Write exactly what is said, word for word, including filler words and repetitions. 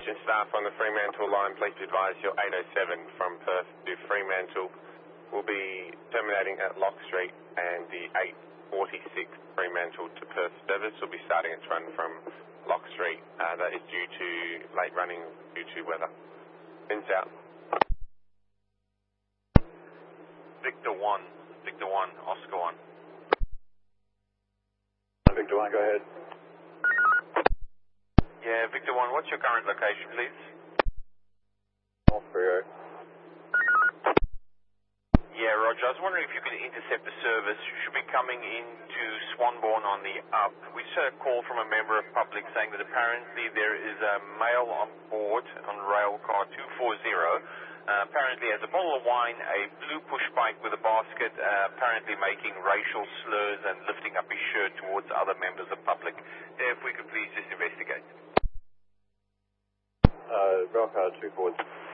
attention staff on the Fremantle line, please advise your eight oh seven from Perth to Fremantle will be terminating at Lock Street, and the eight forty-six Fremantle to Perth service will be starting its run from Lock Street. Uh, that is due to late running due to weather. Winds out. Victor one, Victor one, Oscar one. Victor one, go ahead. Yeah, Victor one, what's your current location, please? North Freo. Yeah, Roger. I was wondering if you could intercept the service. You should be coming into Swanbourne on the up. We just had a call from a member of public saying that apparently there is a male on board on rail car two forty. Uh, apparently has a bottle of wine, a blue push bike with a basket, uh, apparently making racial slurs and lifting up his shirt towards other members of public. If we could please just investigate. Uh, rail car two forty.